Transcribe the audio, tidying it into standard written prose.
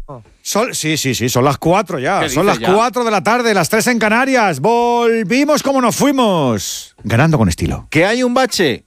Sí, son las 4 ya. Son las ya? 4 de la tarde, las 3 en Canarias. Volvimos como nos fuimos. Ganando con estilo. ¿Que hay un bache?